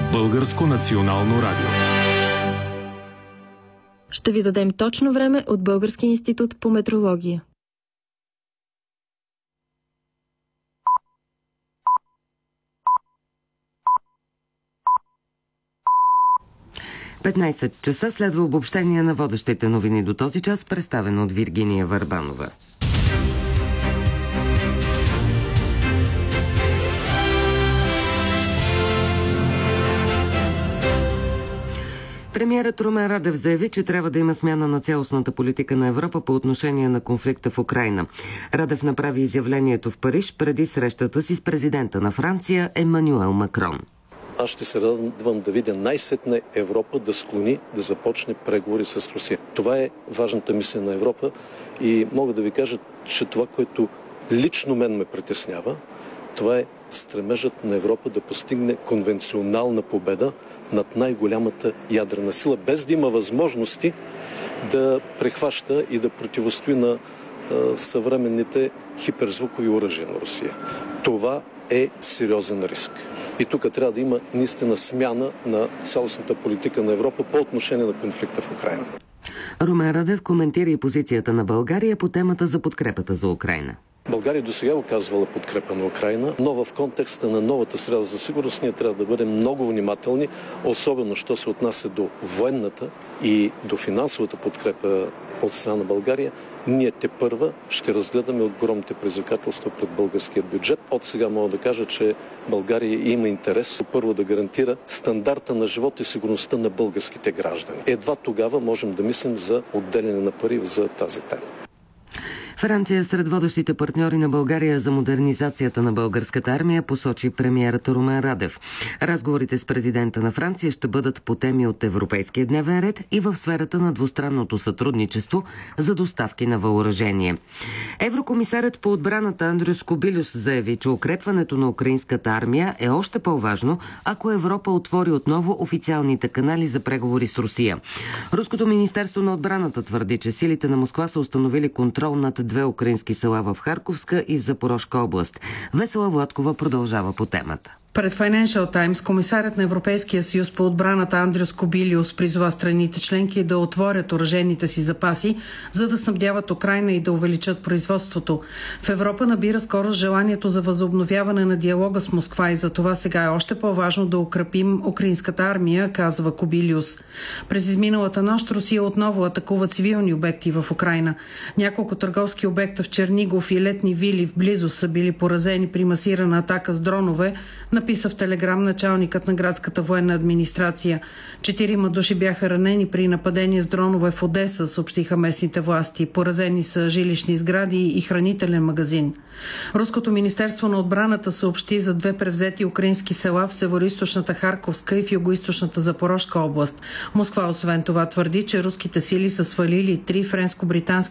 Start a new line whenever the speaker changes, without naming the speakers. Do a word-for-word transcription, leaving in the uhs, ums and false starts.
Българско национално радио.
Ще ви дадем точно време от Българския институт по метрология.
петнайсет часа следва обобщение на водещите новини до този час, представено от Виргиния Върбанова. Премиерът Румен Радев заяви, че трябва да има смяна на цялостната политика на Европа по отношение на конфликта в Украйна. Радев направи изявлението в Париж преди срещата си с президента на Франция Емануел Макрон.
Аз ще се радвам да видя най-сетне Европа да склони да започне преговори с Русия. Това е важната мисия на Европа и мога да ви кажа, че това, което лично мен ме притеснява, това е стремежът на Европа да постигне конвенционална победа над най-голямата ядрена сила, без да има възможности да прехваща и да противостои на а, съвременните хиперзвукови оръжия на Русия. Това е сериозен риск. И тук трябва да има наистина смяна на цялостната политика на Европа по отношение на конфликта в Украйна.
Румен Радев коментира и позицията на България по темата за подкрепата за Украйна.
България до сега оказвала подкрепа на Украйна, но в контекста на новата среда за сигурност ние трябва да бъдем много внимателни, особено що се отнася до военната и до финансовата подкрепа от страна на България. Ние тепърва ще разгледаме огромните предизвикателства пред българския бюджет. От сега мога да кажа, че България има интерес първо да гарантира стандарта на живота и сигурността на българските граждани. Едва тогава можем да мислим за отделяне на пари за тази тема.
Франция е сред водещите партньори на България за модернизацията на българската армия, посочи премиерът Румен Радев. Разговорите с президента на Франция ще бъдат по теми от европейския дневен ред и в сферата на двустранното сътрудничество за доставки на въоръжение. Еврокомисарят по отбраната Андрюс Кобилюс заяви, че укрепването на украинската армия е още по-важно, ако Европа отвори отново официалните канали за преговори с Русия. Руското министерство на отбраната твърди, че силите на Москва са установили контрол над две украински села в Харковска и в Запорожка област. Весела Владкова продължава по темата.
Пред Financial Times комисарят на Европейския съюз по отбраната Андрюс Кобилиус призова страните членки да отворят оръжейните си запаси, за да снабдяват Украйна и да увеличат производството. В Европа набира скоро желанието за възобновяване на диалога с Москва и за това сега е още по-важно да укрепим украинската армия, казва Кобилиус. През изминалата нощ Русия отново атакува цивилни обекти в Украйна. Няколко търговски обекта в Чернигов и летни вили в близост са били поразени при масирана атака с дронове, написа в телеграм началникът на градската военна администрация. Четирима души бяха ранени при нападение с дронове в Одеса, съобщиха местните власти. Поразени са жилищни сгради и хранителен магазин. Руското министерство на отбраната съобщи за две превзети украински села в североизточната Харковска и в югоизточната Запорожка област. Москва освен това твърди, че руските сили са свалили три френско-британски